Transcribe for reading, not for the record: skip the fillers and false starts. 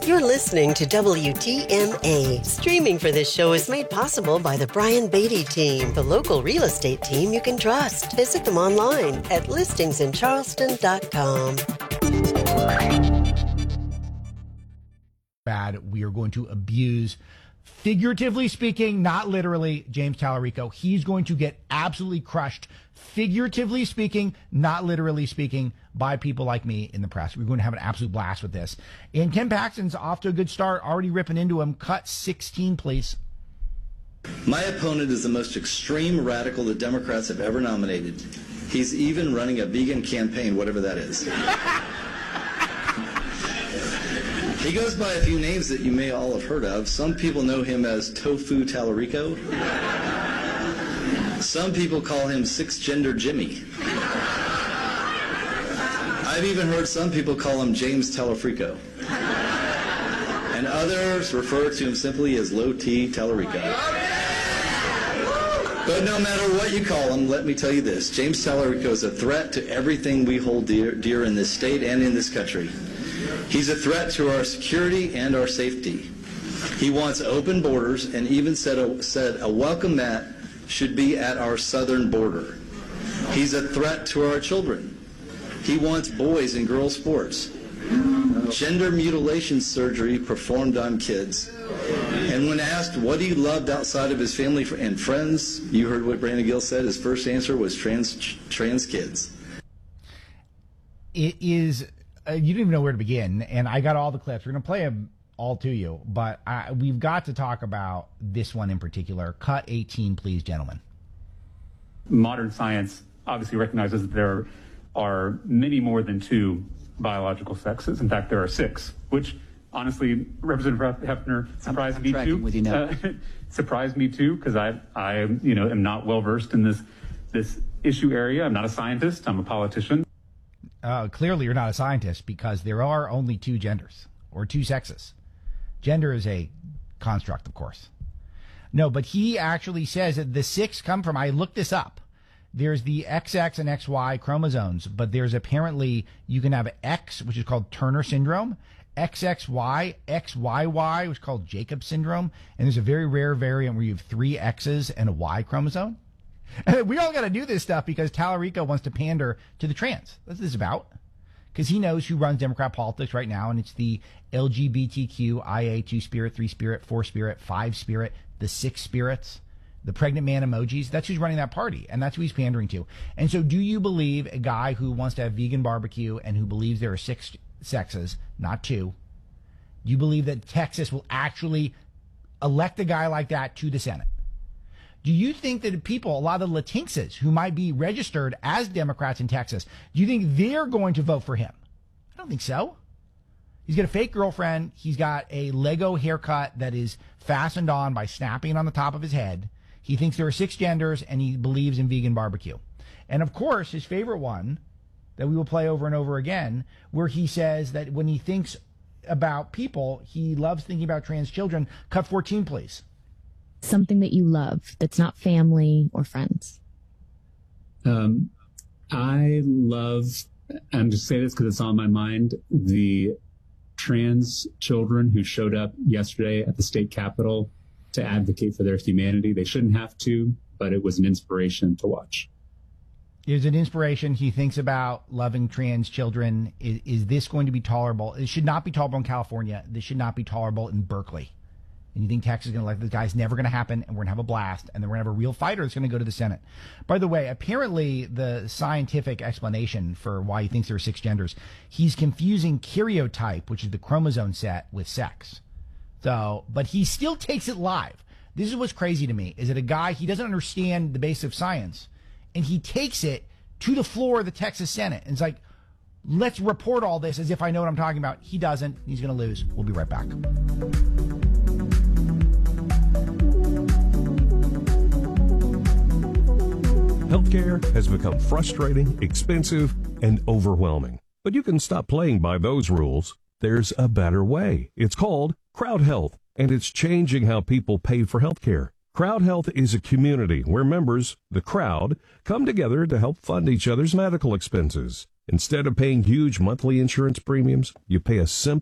You're listening to WTMA. Streaming for this show is made possible by the Brian Beatty team, the local real estate team you can trust. Visit them online at listingsincharleston.com. Bad. We are going to abuse, figuratively speaking, not literally, James Tallarico. He's going to get absolutely crushed, figuratively speaking, not literally speaking, by people like me in the press. We're going to have an absolute blast with this. And Ken Paxton's off to a good start, already ripping into him. Cut 16, please. My opponent is the most extreme radical the Democrats have ever nominated. He's even running a vegan campaign, whatever that is. He goes by a few names that you may all have heard of. Some people know him as Tofu Tallarico. Some people call him Six-Gender Jimmy. I've even heard some people call him James Tallafrico. And others refer to him simply as Low T Tallarico. But no matter what you call him, let me tell you this. James Tallarico is a threat to everything we hold dear in this state and in this country. He's a threat to our security and our safety. He wants open borders and even said a welcome mat should be at our southern border. He's a threat to our children. He wants boys and girls sports, gender mutilation surgery performed on kids. And when asked what he loved outside of his family and friends, you heard what Brandon Gill said. His first answer was trans kids. It is... you don't even know where to begin, and I got all the clips. We're going to play them all to you, but we've got to talk about this one in particular. Cut 18, please, gentlemen. Modern science obviously recognizes that there are many more than two biological sexes. In fact, there are six, which honestly, Representative Hefner surprised me too. With you now. Surprised me too, because I am not well versed in this issue area. I'm not a scientist. I'm a politician. Clearly, you're not a scientist because there are only two genders or two sexes. Gender is a construct, of course. No, but he actually says that the six come from, I looked this up. There's the XX and XY chromosomes, but there's apparently, you can have X, which is called Turner syndrome, XXY, XYY, which is called Jacob syndrome, and there's a very rare variant where you have three X's and a Y chromosome. And we all got to do this stuff because Tallarico wants to pander to the trans. That's what this is about. Because he knows who runs Democrat politics right now, and it's the LGBTQIA 2 spirit, 3 spirit, 4 spirit, 5 spirit, the 6 spirits, the pregnant man emojis. That's who's running that party, and that's who he's pandering to. And so do you believe a guy who wants to have vegan barbecue and who believes there are 6 sexes, not 2, do you believe that Texas will actually elect a guy like that to the Senate? Do you think that people, a lot of the Latinkses who might be registered as Democrats in Texas, do you think they're going to vote for him? I don't think so. He's got a fake girlfriend. He's got a Lego haircut that is fastened on by snapping it on the top of his head. He thinks there are 6 genders, and he believes in vegan barbecue. And, of course, his favorite one that we will play over and over again, where he says that when he thinks about people, he loves thinking about trans children. Cut 14, please. Something that you love that's not family or friends. I love, I'm just saying this because it's on my mind, the trans children who showed up yesterday at the state capitol to advocate for their humanity. They shouldn't have to, but it was an inspiration to watch. It was an inspiration. He thinks about loving trans children. Is this going to be tolerable? It should not be tolerable in California. This should not be tolerable in Berkeley. And you think Texas is going to let this guy's never going to happen, and we're going to have a blast, and then we're going to have a real fighter that's going to go to the Senate. By the way, apparently the scientific explanation for why he thinks there are 6 genders, he's confusing karyotype, which is the chromosome set, with sex. So, but he still takes it live. This is what's crazy to me, is that a guy, he doesn't understand the basics of science, and he takes it to the floor of the Texas Senate, and it's like, let's report all this as if I know what I'm talking about. He doesn't. He's going to lose. We'll be right back. Healthcare has become frustrating, expensive, and overwhelming. But you can stop playing by those rules. There's a better way. It's called Crowd Health, and it's changing how people pay for healthcare. Crowd Health is a community where members, the crowd, come together to help fund each other's medical expenses. Instead of paying huge monthly insurance premiums, you pay a simple